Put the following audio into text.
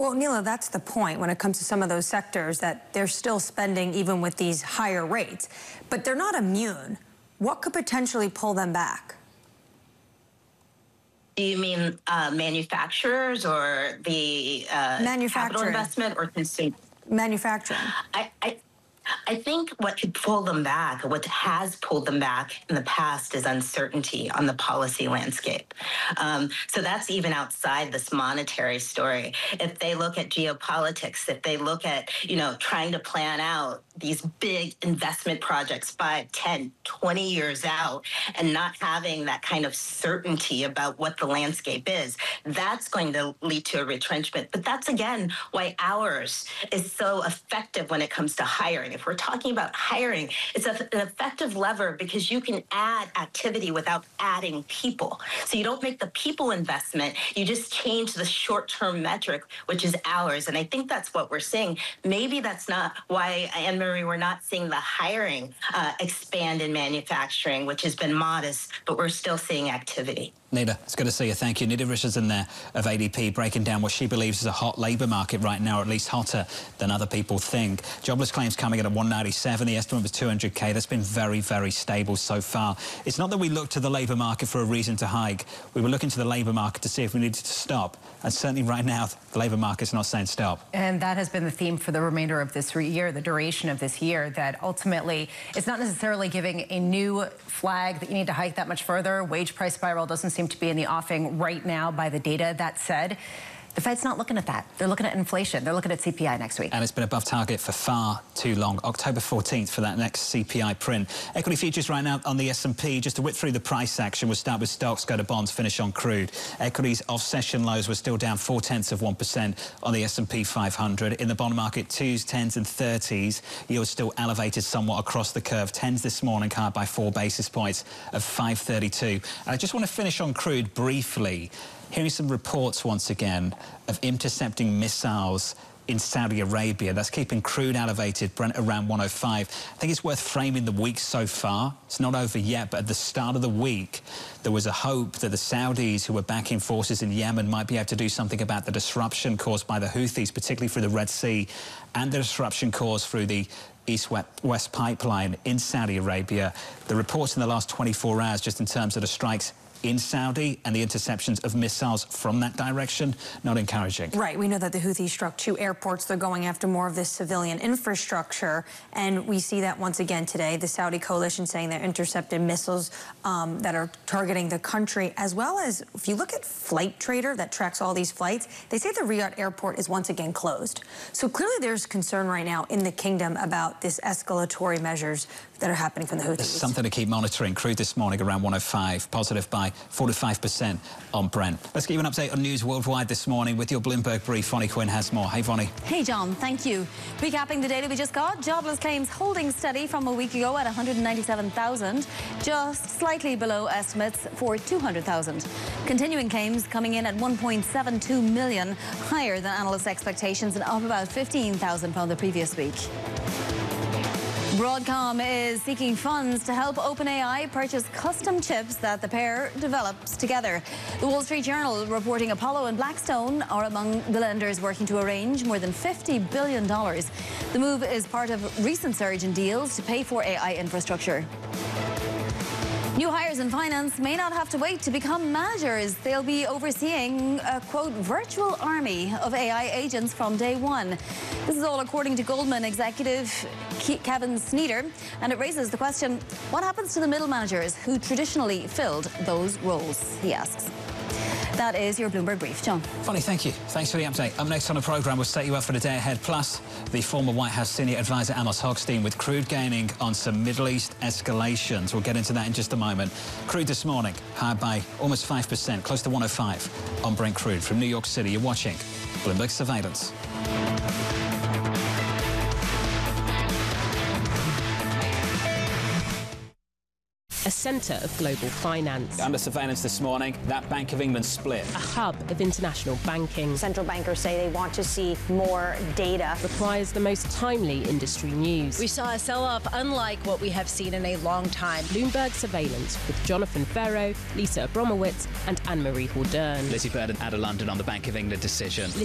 Well, Neela, that's the point when it comes to some of those sectors, that they're still spending even with these higher rates, but they're not immune. What could potentially pull them back? Do you mean manufacturers or the capital investment or consumer? Manufacturing. I think what could pull them back, what has pulled them back in the past, is uncertainty on the policy landscape. So that's even outside this monetary story. If they look at geopolitics, if they look at, trying to plan out these big investment projects 5, 10, 20 years out and not having that kind of certainty about what the landscape is, that's going to lead to a retrenchment. But that's, again, why ours is so effective when it comes to hiring. If we're talking about hiring, it's an effective lever because you can add activity without adding people. So you don't make the people investment, you just change the short-term metric, which is ours. And I think that's what we're seeing. Maybe that's not why, Anne-Marie, we're not seeing the hiring expand in manufacturing, which has been modest, but we're still seeing activity. Neela, it's good to see you. Thank you. Neela Richardson there of ADP, breaking down what she believes is a hot labour market right now, or at least hotter than other people think. Jobless claims coming in at 197. The estimate was 200K. That's been very, very stable so far. It's not that we look to the labour market for a reason to hike. We were looking to the labour market to see if we needed to stop. And certainly right now, the labour market's not saying stop. And that has been the theme for the remainder of this year, the duration of this year, that ultimately it's not necessarily giving a new flag that you need to hike that much further. Wage price spiral doesn't seem to be in the offing right now by the data. That said, the Fed's not looking at that. They're looking at inflation. They're looking at CPI next week. And it's been above target for far too long. October 14th for that next CPI print. Equity futures right now on the S&P. Just to whip through the price action, we'll start with stocks, go to bonds, finish on crude. Equities off session lows were still down 0.4% on the S&P 500. In the bond market, 2s, 10s and 30s. Yields still elevated somewhat across the curve. 10s this morning higher by 4 basis points of 532. And I just want to finish on crude briefly. Hearing some reports once again of intercepting missiles in Saudi Arabia. That's keeping crude elevated, Brent around 105. I think it's worth framing the week so far. It's not over yet, but at the start of the week, there was a hope that the Saudis, who were backing forces in Yemen, might be able to do something about the disruption caused by the Houthis, particularly through the Red Sea, and the disruption caused through the East-West pipeline in Saudi Arabia. The reports in the last 24 hours, just in terms of the strikes in Saudi and the interceptions of missiles from that direction, not encouraging. Right. We know that the Houthis struck 2 airports. They're going after more of this civilian infrastructure. And we see that once again today, the Saudi coalition saying they're intercepted missiles that are targeting the country, as well as, if you look at Flight Trader that tracks all these flights, they say the Riyadh airport is once again closed. So clearly there's concern right now in the kingdom about this escalatory measures that are happening from the Houthis. There's something to keep monitoring. Crude this morning around 105, positive by 45% on Brent. Let's give you an update on news worldwide this morning with your Bloomberg brief. Vonnie Quinn has more. Hey, Vonnie. Hey, John. Thank you. Recapping the data we just got, jobless claims holding steady from a week ago at 197,000, just slightly below estimates for 200,000. Continuing claims coming in at 1.72 million, higher than analysts' expectations and up about 15,000 from the previous week. Broadcom is seeking funds to help OpenAI purchase custom chips that the pair develops together. The Wall Street Journal reporting Apollo and Blackstone are among the lenders working to arrange more than $50 billion. The move is part of recent surge in deals to pay for AI infrastructure. New hires in finance may not have to wait to become managers. They'll be overseeing a, quote, virtual army of AI agents from day one. This is all according to Goldman executive Kevin Sneeder, and it raises the question, what happens to the middle managers who traditionally filled those roles, he asks. That is your Bloomberg Brief. John. Vonnie, thank you. Thanks for the update. Up next on the programme, we'll set you up for the day ahead. Plus, the former White House senior advisor Amos Hochstein with crude gaining on some Middle East escalations. We'll get into that in just a moment. Crude this morning, higher by almost 5%, close to 105 on Brent crude. From New York City, you're watching Bloomberg Surveillance. A centre of global finance. Under surveillance this morning, that Bank of England split. A hub of international banking. Central bankers say they want to see more data. Requires the most timely industry news. We saw a sell-off unlike what we have seen in a long time. Bloomberg Surveillance with Jonathan Ferro, Lisa Abromowitz and Anne-Marie Hordern. Lizzie Burden out of London on the Bank of England decision.